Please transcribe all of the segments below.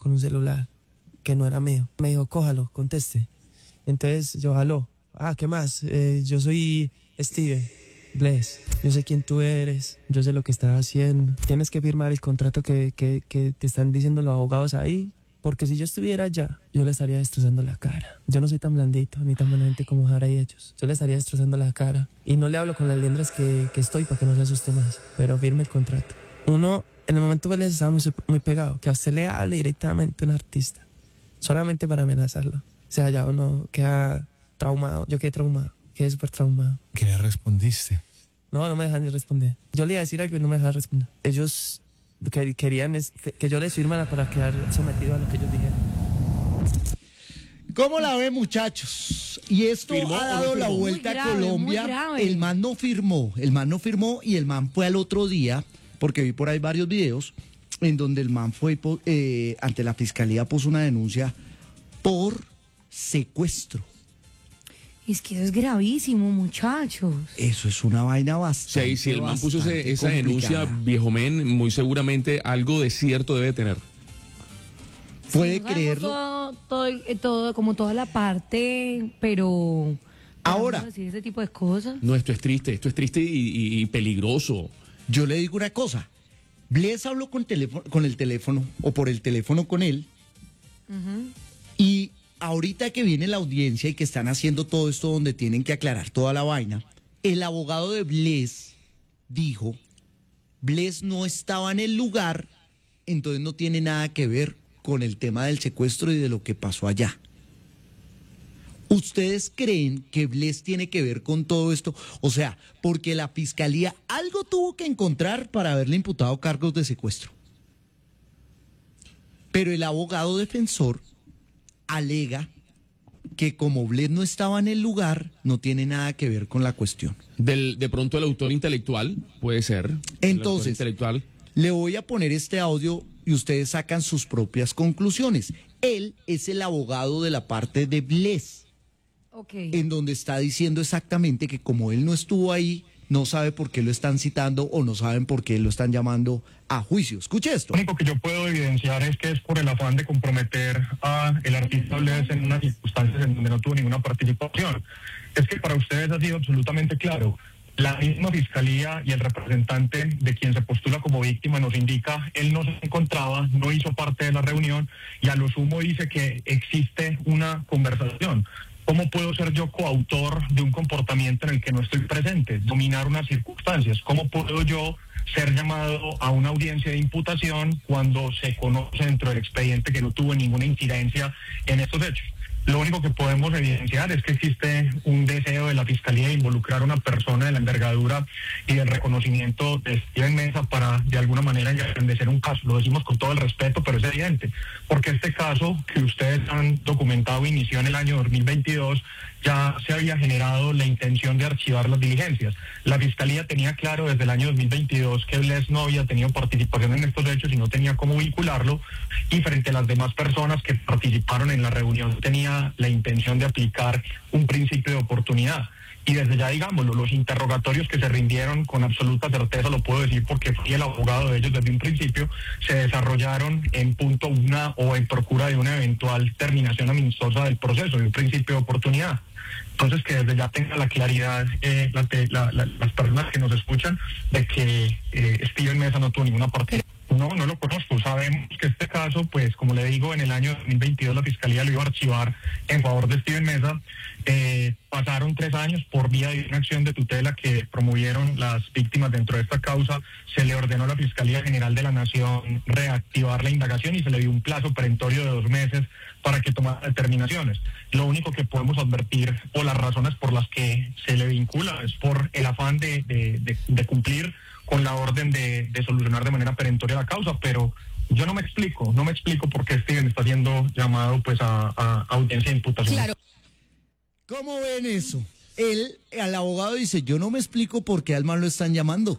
con un celular que no era mío. Me dijo, cójalo, conteste. Entonces yo jaló. ¿Qué más? Yo soy Steven Bless. Yo sé quién tú eres. Yo sé lo que estás haciendo. Tienes que firmar el contrato que te están diciendo los abogados ahí. Porque si yo estuviera allá, yo le estaría destrozando la cara. Yo no soy tan blandito ni tan buena gente como Jara y ellos. Yo le estaría destrozando la cara. Y no le hablo con las liendras que estoy para que no se asuste más. Pero firme el contrato. Uno, en el momento que les estaba muy pegado, que a usted le hable directamente a un artista. Solamente para amenazarlo. O sea, ya uno queda traumado. Yo quedé traumado. Quedé súper traumado. ¿Qué le respondiste? No me dejan ni responder. Yo le iba a decir algo y no me dejan responder. Ellos querían que yo les firmara para quedar sometido a lo que ellos dijeron. ¿Cómo la ve, muchachos? Y esto ha dado la vuelta a Colombia. El man no firmó y el man fue al otro día, porque vi por ahí varios videos, en donde el man fue ante la fiscalía, puso una denuncia por secuestro. Es que eso es gravísimo, muchachos. Eso es una vaina bastante. Sí, si el man puso esa denuncia, viejo men, muy seguramente algo de cierto debe tener. ¿Puede Sí, creerlo? Todo, como toda la parte, pero... Ahora. Decir ese tipo de cosas. No, esto es triste y peligroso. Yo le digo una cosa. Bless habló con el teléfono, o por el teléfono con él, y ahorita que viene la audiencia y que están haciendo todo esto donde tienen que aclarar toda la vaina, el abogado de Bless dijo, Bless no estaba en el lugar, entonces no tiene nada que ver con el tema del secuestro y de lo que pasó allá. ¿Ustedes creen que Bless tiene que ver con todo esto? O sea, porque la fiscalía algo tuvo que encontrar para haberle imputado cargos de secuestro. Pero el abogado defensor alega que como Bless no estaba en el lugar, no tiene nada que ver con la cuestión. De pronto el autor intelectual, puede ser. Entonces, le voy a poner este audio y ustedes sacan sus propias conclusiones. Él es el abogado de la parte de Bless. Okay. En donde está diciendo exactamente que como él no estuvo ahí, no sabe por qué lo están citando o no saben por qué lo están llamando a juicio. Escuche esto. Lo único que yo puedo evidenciar es que es por el afán de comprometer a el artista Bless en unas circunstancias en donde no tuvo ninguna participación. Es que para ustedes ha sido absolutamente claro. La misma fiscalía y el representante de quien se postula como víctima nos indica, él no se encontraba, no hizo parte de la reunión y a lo sumo dice que existe una conversación. ¿Cómo puedo ser yo coautor de un comportamiento en el que no estoy presente? Dominar unas circunstancias. ¿Cómo puedo yo ser llamado a una audiencia de imputación cuando se conoce dentro del expediente que no tuvo ninguna incidencia en estos hechos? Lo único que podemos evidenciar es que existe un deseo de la Fiscalía de involucrar a una persona de la envergadura y del reconocimiento de Steven Meza para, de alguna manera, engrandecer un caso. Lo decimos con todo el respeto, pero es evidente. Porque este caso que ustedes han documentado inició en el año 2022, ya se había generado la intención de archivar las diligencias. La Fiscalía tenía claro desde el año 2022 que Bless no había tenido participación en estos hechos y no tenía cómo vincularlo, y frente a las demás personas que participaron en la reunión tenía la intención de aplicar un principio de oportunidad. Y desde ya, digámoslo, los interrogatorios que se rindieron con absoluta certeza, lo puedo decir porque fui el abogado de ellos desde un principio, se desarrollaron en punto una o en procura de una eventual terminación amistosa del proceso, de un principio de oportunidad. Entonces, que desde ya tenga la claridad las personas que nos escuchan de que Steven Meza no tuvo ninguna partida. No lo conozco. Sabemos que este caso, pues, como le digo, en el año 2022 la Fiscalía lo iba a archivar en favor de Steven Meza. Pasaron 3 años por vía de una acción de tutela que promovieron las víctimas dentro de esta causa. Se le ordenó a la Fiscalía General de la Nación reactivar la indagación y se le dio un plazo perentorio de 2 meses para que tomara determinaciones. Lo único que podemos advertir, o las razones por las que se le vincula, es por el afán de cumplir con la orden de solucionar de manera perentoria la causa, pero yo no me explico por qué Steven está siendo llamado pues a audiencia de imputación. Claro. ¿Cómo ven eso? Al abogado dice, yo no me explico por qué al man lo están llamando.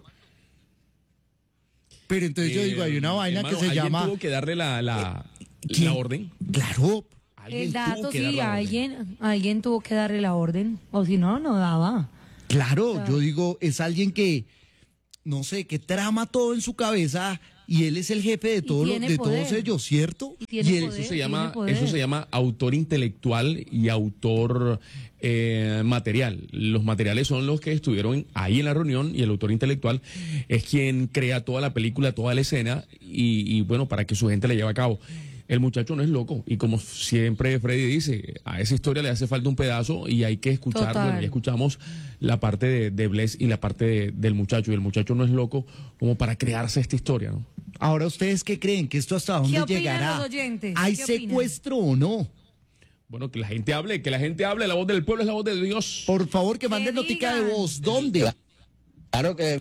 Pero entonces yo digo, hay una vaina hermano, que se llama... ¿alguien tuvo que darle la orden? Claro. El dato sí, alguien tuvo que darle la orden, o si no, no daba. Claro, yo digo, es alguien que, no sé, que trama todo en su cabeza y él es el jefe de todos ellos, ¿cierto? Eso se llama autor intelectual y autor material. Los materiales son los que estuvieron ahí en la reunión y el autor intelectual es quien crea toda la película, toda la escena y bueno, para que su gente la lleve a cabo. El muchacho no es loco y como siempre Freddy dice, a esa historia le hace falta un pedazo y hay que escuchar, bueno, ya escuchamos la parte de Bless y la parte del muchacho y el muchacho no es loco como para crearse esta historia, ¿no? Ahora, ¿ustedes qué creen? ¿Que esto hasta dónde llegará? Los oyentes? ¿Hay secuestro o no? Bueno, que la gente hable, la voz del pueblo es la voz de Dios. Por favor, que manden notica de voz. ¿Dónde? Claro que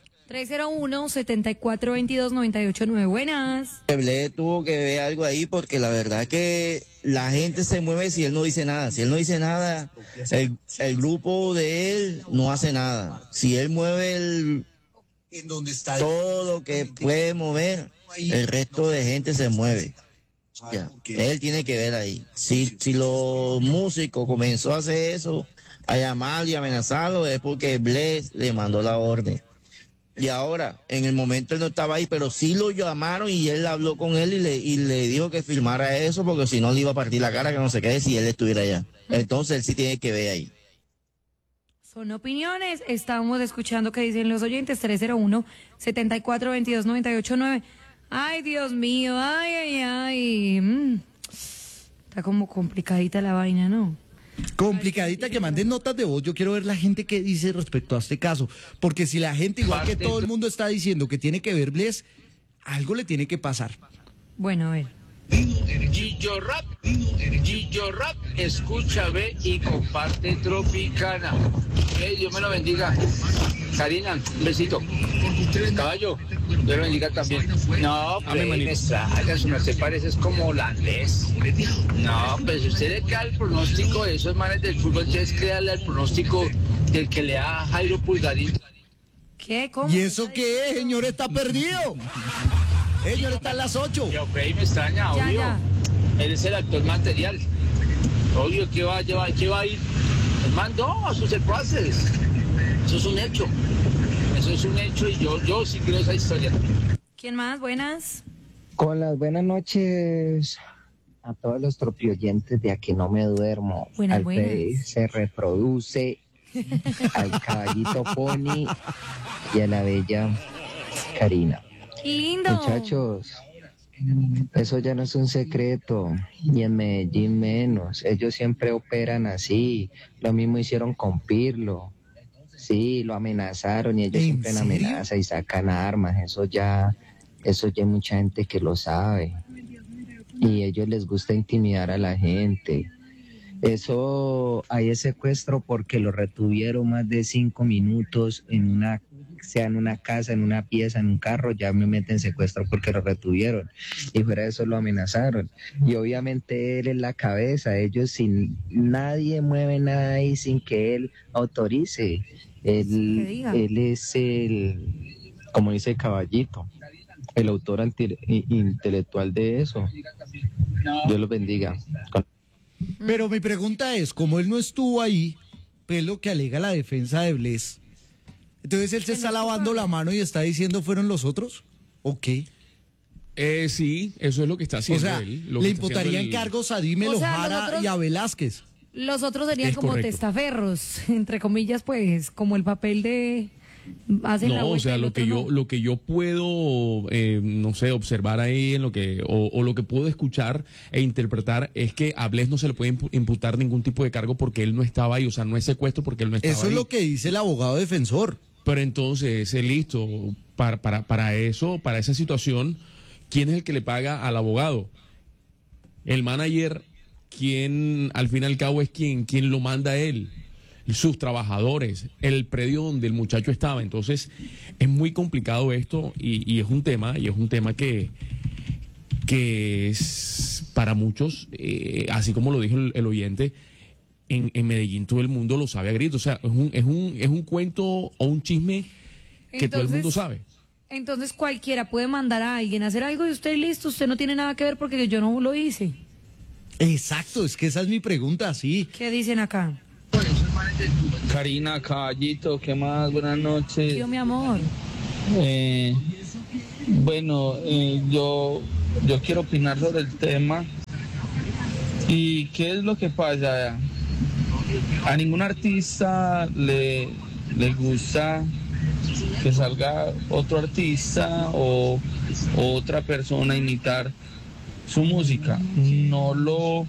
301-7422-989. Buenas. Bless tuvo que ver algo ahí porque la verdad es que la gente se mueve si él no dice nada. Si él no dice nada, el grupo de él no hace nada. Si él mueve todo lo que puede mover, el resto de gente se mueve. Ya. Él tiene que ver ahí. Si los músicos comenzó a hacer eso, a llamarlo y amenazarlo, es porque Bless le mandó la orden. Y ahora, en el momento él no estaba ahí, pero sí lo llamaron y él habló con él y le dijo que filmara eso, porque si no le iba a partir la cara, que no se quede si él estuviera allá. Entonces él sí tiene que ver ahí. Son opiniones, estamos escuchando qué dicen los oyentes. 301-7422-989. Ay, Dios mío, ay. Está como complicadita la vaina, ¿no? Complicadita, que manden notas de voz. Yo quiero ver la gente que dice respecto a este caso. Porque si la gente, igual que todo el mundo está diciendo que tiene que ver Bless, algo le tiene que pasar. Bueno, a ver. Gillo Rap, escucha, ve y comparte Tropicana. Dios me lo bendiga. Karina, un besito. Caballo, Dios lo bendiga también. No, pues me extraña, su merced pareces como holandés. No, pues usted le crea el pronóstico de esos manes del fútbol, ustedes créanle el pronóstico del que le da Jairo Pulgarín. ¿Qué? ¿Cómo? ¿Y eso qué es, señor? Está perdido. Señor, está en las 8. Yo, me extraña, obvio. Ya. Él es el actor material. Obvio que va a ir. El man no, a sus secuaces. Eso es un hecho. Y yo sí creo esa historia. ¿Quién más? Buenas. Con las buenas noches a todos los tropioyentes de Aquí No Me Duermo. Buenas. Freddy se reproduce, al caballito Pony y a la bella Karina. Lindo. Muchachos, eso ya no es un secreto, y en Medellín menos. Ellos siempre operan así. Lo mismo hicieron con Pirlo. Sí, lo amenazaron y ellos siempre amenazan y sacan armas. Eso ya hay mucha gente que lo sabe. Y a ellos les gusta intimidar a la gente. Eso, ahí es secuestro porque lo retuvieron más de 5 minutos en una casa, en una pieza, en un carro, ya me meten secuestro porque lo retuvieron. Y fuera de eso lo amenazaron. Y obviamente él es la cabeza. Ellos, sin nadie mueve nada ahí sin que él autorice. Él es como dice el caballito, el autor intelectual de eso. Dios los bendiga. Pero mi pregunta es, como él no estuvo ahí, pues lo que alega la defensa de Bless, entonces él se está lavando la mano y está diciendo ¿fueron los otros? ¿O qué? Sí, eso es lo que está haciendo él. Le imputarían cargos a Dime Lojara y a Velázquez. Los otros serían Es como correcto. Testaferros, entre comillas, pues, como el papel de... No, o sea, lo que yo puedo, no sé, observar ahí en lo que lo que puedo escuchar e interpretar es que a Bless no se le puede imputar ningún tipo de cargo porque él no estaba ahí, o sea, no es secuestro porque él no estaba ahí. Eso es lo que dice el abogado defensor. Pero entonces, listo, para eso, para esa situación, ¿quién es el que le paga al abogado? El manager, ¿quién al fin y al cabo es quien lo manda a él? Sus trabajadores, el predio donde el muchacho estaba. Entonces es muy complicado esto y es un tema que es para muchos, así como lo dijo el oyente, en Medellín todo el mundo lo sabe a gritos. O sea, es un cuento o un chisme que todo el mundo sabe. Entonces cualquiera puede mandar a alguien a hacer algo y usted listo, usted no tiene nada que ver porque yo no lo hice. Exacto, es que esa es mi pregunta, sí. ¿Qué dicen acá? Karina, caballito, ¿qué más? Buenas noches. Tío, mi amor. Bueno, yo quiero opinar sobre el tema. ¿Y qué es lo que pasa? A ningún artista le gusta que salga otro artista o otra persona a imitar su música. No lo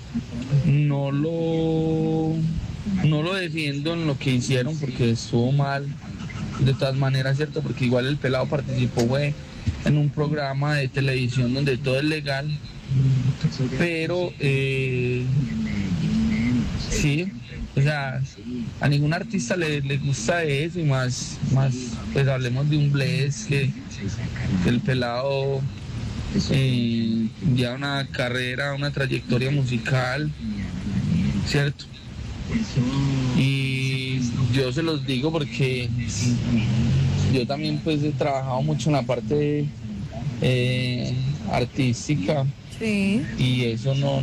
defiendo en lo que hicieron porque estuvo mal de todas maneras, ¿cierto? Porque igual el pelado participó en un programa de televisión donde todo es legal, pero sí, o sea, a ningún artista le gusta eso, y más pues hablemos de un Bless que el pelado ya una carrera, una trayectoria musical, ¿cierto? Y yo se los digo porque yo también pues he trabajado mucho en la parte artística. Sí. Y eso no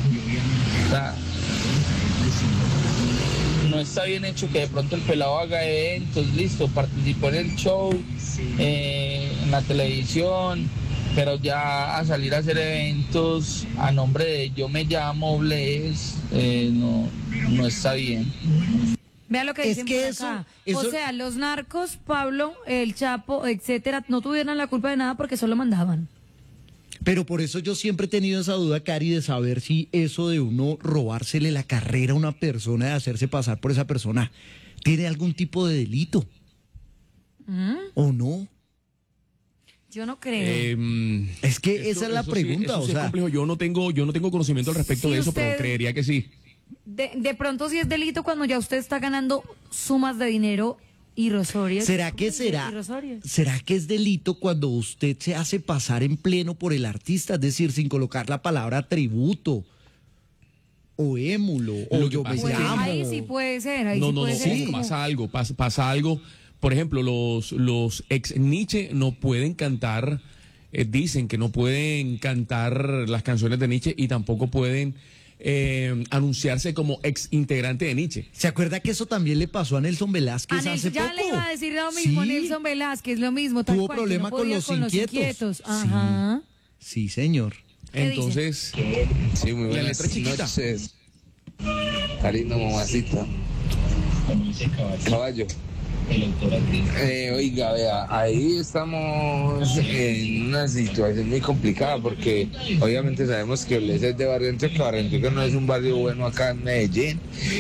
está bien hecho que de pronto el pelado haga eventos, listo, participó en el show, en la televisión, pero ya a salir a hacer eventos a nombre de yo me llamo Bless, no está bien. Vea lo que dicen por acá. O sea, los narcos, Pablo, el Chapo, etcétera, no tuvieran la culpa de nada porque solo mandaban. Pero por eso yo siempre he tenido esa duda, Cari, de saber si eso de uno robársele la carrera a una persona, de hacerse pasar por esa persona, tiene algún tipo de delito. ¿O no? Yo no creo. Es que esa es la pregunta, sí, o sea. Es complejo. Yo no tengo conocimiento al respecto de eso, pero creería que sí. De pronto sí es delito cuando ya usted está ganando sumas de dinero irrisorias. ¿Será que es delito cuando usted se hace pasar en pleno por el artista? Es decir, sin colocar la palabra tributo o émulo o yo me llamo. Ahí sí puede ser. Sí. Pasa algo. Por ejemplo, los ex Nietzsche no pueden cantar, dicen que no pueden cantar las canciones de Nietzsche y tampoco pueden anunciarse como ex integrante de Nietzsche. ¿Se acuerda que eso también le pasó a Nelson Velázquez hace poco? Ya le iba a decir lo mismo, sí. Nelson Velázquez, lo mismo. Tuvo problema con los inquietos. Ajá. Sí, señor. Entonces, sí, muy buenas noches. Cariño, mamacita. Caballo. Oiga, vea, ahí estamos en una situación muy complicada porque obviamente sabemos que Bless es de Barranquilla, que Barranquilla no es un barrio bueno acá en Medellín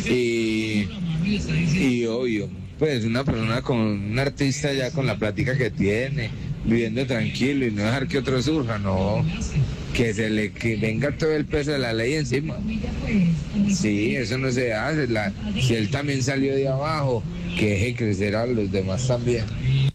y obvio, pues una persona un artista ya con la plática que tiene, viviendo tranquilo y no dejar que otro surja, no, que venga todo el peso de la ley encima. Sí, eso no se hace. Si él también salió de abajo, que deje crecer a los demás también.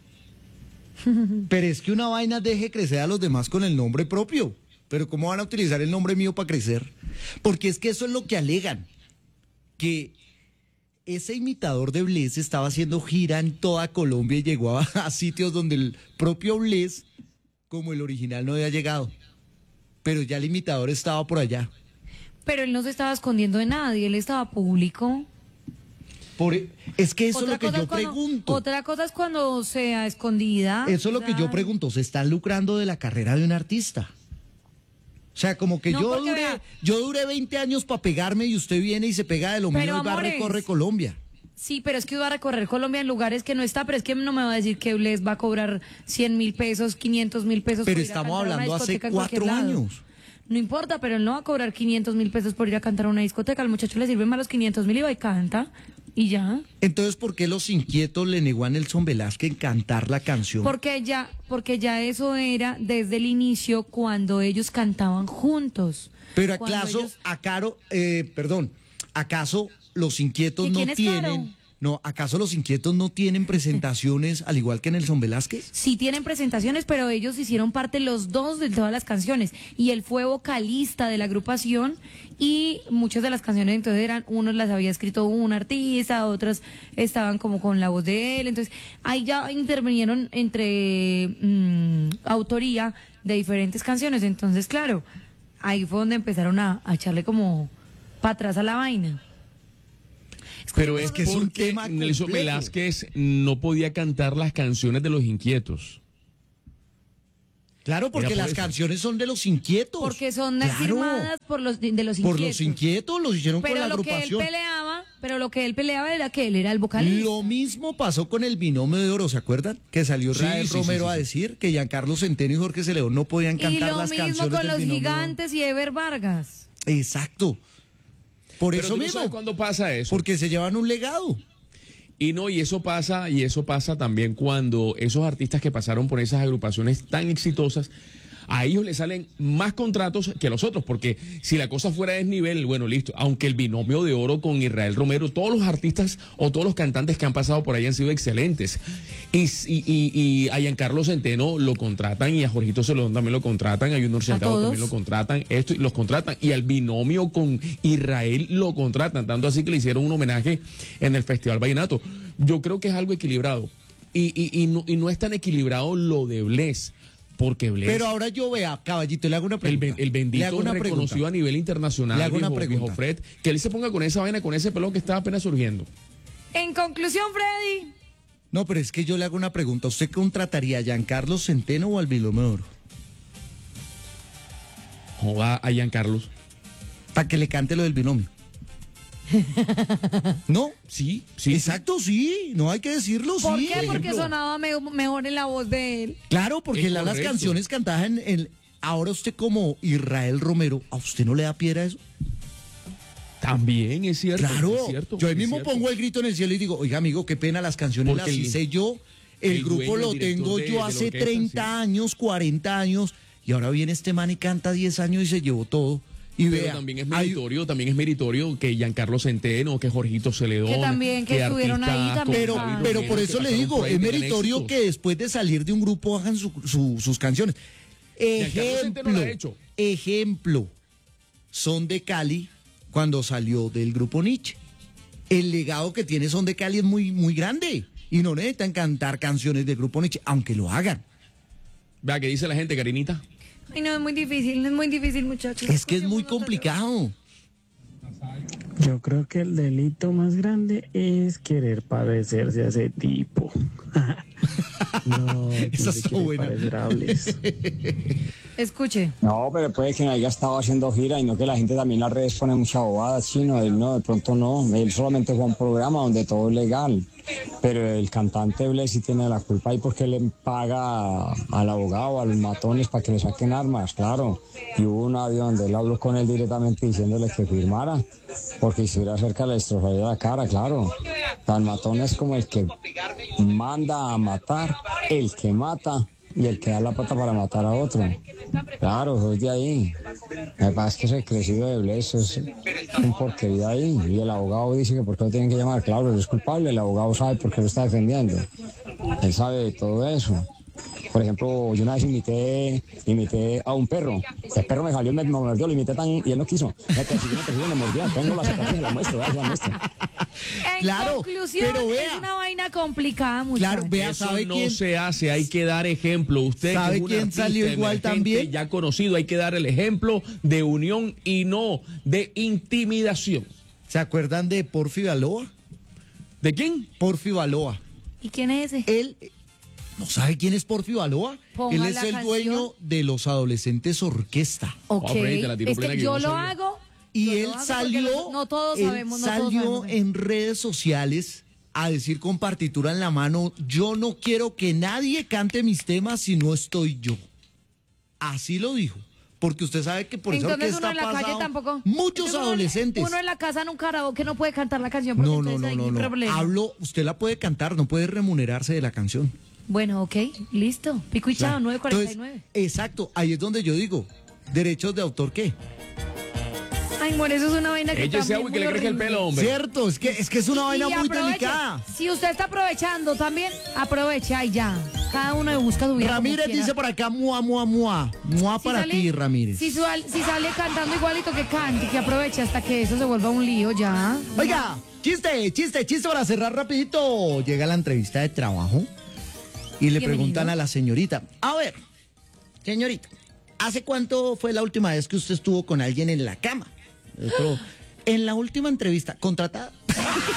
Pero es que una vaina deje crecer a los demás con el nombre propio. Pero ¿cómo van a utilizar el nombre mío para crecer? Porque es que eso es lo que alegan. Que ese imitador de Bless estaba haciendo gira en toda Colombia y llegó a sitios donde el propio Bless, como el original, no había llegado. Pero ya el imitador estaba por allá. Pero él no se estaba escondiendo de nadie, él estaba público. Es que eso es lo que yo pregunto. Otra cosa es cuando sea escondida. Eso es lo que yo pregunto. ¿Se están lucrando de la carrera de un artista? O sea, como que yo duré 20 años para pegarme y usted viene y se pega de lo mío y va a recorrer Colombia. Sí, pero es que va a recorrer Colombia en lugares que no está, pero es que no me va a decir que Bless va a cobrar 100.000 pesos, 500.000 pesos. Pero estamos hablando hace 4 años. No importa, pero él no va a cobrar 500.000 pesos por ir a cantar a una discoteca. Al muchacho le sirven más los 500.000 y va y canta. Y ya. Entonces, ¿por qué Los Inquietos le negó a Nelson Velázquez cantar la canción? Porque ya eso era desde el inicio cuando ellos cantaban juntos. Pero ¿acaso Los Inquietos no tienen? Caro? No, ¿acaso Los Inquietos no tienen presentaciones al igual que Nelson Velázquez? Sí tienen presentaciones, pero ellos hicieron parte los dos de todas las canciones. Y él fue vocalista de la agrupación y muchas de las canciones entonces unos las había escrito un artista, otras estaban como con la voz de él. Entonces ahí ya intervinieron entre autoría de diferentes canciones. Entonces, claro, ahí fue donde empezaron a echarle como para atrás a la vaina. Pero es que es un tema Nelson Velázquez no podía cantar las canciones de Los Inquietos. Claro, porque las canciones son de Los Inquietos. Porque son firmadas por los de Los Inquietos. Por Los Inquietos, los hicieron con la agrupación. Pero lo que él peleaba era que él era el vocalista. Lo mismo pasó con el binomio de oro, ¿se acuerdan? Que salió Israel Romero a decir que Giancarlo Centeno y Jorge C. León no podían cantar las canciones del binomio. Y lo mismo con Los Gigantes y Ever Vargas. Exacto. Por Pero eso tú no mismo. sabes cuándo pasa eso. Porque se llevan un legado. Y eso pasa también cuando esos artistas que pasaron por esas agrupaciones tan exitosas, a ellos les salen más contratos que a los otros, porque si la cosa fuera de desnivel, bueno, listo, aunque el binomio de oro con Israel Romero, todos los artistas o todos los cantantes que han pasado por ahí han sido excelentes, y a Giancarlo Centeno lo contratan, y a Jorgito Celedón también lo contratan, a Junior Centeno también lo contratan, los contratan, y al binomio con Israel lo contratan, tanto así que le hicieron un homenaje en el Festival Vallenato. Yo creo que es algo equilibrado, y no es tan equilibrado lo de Bless. Porque Bless, pero ahora yo vea, caballito, le hago una pregunta. El bendito reconocido a nivel internacional, le hago una viejo Fred, que él se ponga con esa vaina, con ese pelo que está apenas surgiendo. En conclusión, Freddy. No, pero es que yo le hago una pregunta. ¿Usted contrataría a Giancarlo Centeno o al binomio de oro? Joda a Giancarlo. Para que le cante lo del binomio. ¿No? Sí. Exacto, sí. No hay que decirlo, sí. ¿Por qué? Porque sonaba mejor en la voz de él. Claro, porque las canciones cantadas en... Ahora usted como Israel Romero, ¿a usted no le da piedra eso? También es cierto. Claro. Es cierto, yo ahí mismo pongo el grito en el cielo y digo, oiga, amigo, qué pena, las canciones porque las hice yo. El grupo lo tengo yo hace 30 años, 40 años, y ahora viene este man y canta 10 años y se llevó todo. Y pero vea, también es meritorio que Giancarlo Centeno, que Jorgito Celedón, que también que estuvieron ahí también. Pero por eso le digo, es meritorio que después de salir de un grupo hagan sus canciones. Ejemplo, Son de Cali, cuando salió del grupo Nietzsche. El legado que tiene Son de Cali es muy, muy grande. Y no necesitan cantar canciones del grupo Nietzsche, aunque lo hagan. Vea, ¿qué dice la gente, Karinita? Ay, no, es muy difícil, muchachos. Es que es muy complicado. Yo creo que el delito más grande es querer parecerse a ese tipo. No, esa está buena. Escuche. No, pero puede que no haya estado haciendo gira y no que la gente también en las redes pone mucha bobada, chino. Él no, de pronto no. Él solamente fue a un programa donde todo es legal. Pero el cantante Bless sí tiene la culpa ahí porque le paga al abogado, a los matones para que le saquen armas, claro. Y hubo un audio donde él habló con él directamente diciéndole que firmara, porque si era cerca le destrozaría la cara, claro. Tan matón es como el que manda a matar, el que mata y el que da la pata para matar a otro. Claro, es de ahí. Me pasa que ese crecido de Bless es un porquería ahí. Y el abogado dice que por qué lo tienen que llamar. Claro, él es culpable, el abogado sabe por qué lo está defendiendo. Él sabe de todo eso. Por ejemplo, yo una vez imité a un perro. El perro me salió, me mordió, lo imité y él no quiso. Me mordió, tengo la cicatriz, la muestro. En conclusión, pero vea, es una vaina complicada, muchachos. Claro, vea, eso ¿sabe no quién se hace, hay que dar ejemplo. Usted ¿sabe que es un quién artista salió igual también? Ya conocido, hay que dar el ejemplo de unión y no de intimidación. ¿Se acuerdan de Porfi Baloa? ¿De quién? Porfi Baloa. ¿Y quién es ese? Él... ¿No sabe quién es Porfi Baloa? Él es el dueño de Los Adolescentes Orquesta. Ok, yo lo hago. Y él salió, no todos sabemos, salió en redes sociales a decir con partitura en la mano, yo no quiero que nadie cante mis temas si no estoy yo. Así lo dijo. Porque usted sabe que por esa orquesta pasan muchos adolescentes. Uno en la casa en un karaoke no puede cantar la canción porque entonces hay un problema. Usted la puede cantar, no puede remunerarse de la canción. Bueno, ok, listo. Pico y chao, 9:49. Entonces, exacto, ahí es donde yo digo, derechos de autor, ¿qué? Ay, bueno, eso es una vaina que Échese agua y que le crezca el pelo, hombre. Cierto, es que es una vaina muy delicada. Si usted está aprovechando también, aprovecha y ya. Cada uno busca su vida. Ramírez dice por acá, mua para ti, Ramírez. Si sale cantando igualito que cante, que aproveche hasta que eso se vuelva un lío ya. Oiga, chiste para cerrar rapidito. Llega la entrevista de trabajo y le preguntan a la señorita, a ver, señorita, ¿hace cuánto fue la última vez que usted estuvo con alguien en la cama? Pero en la última entrevista, ¿contratada?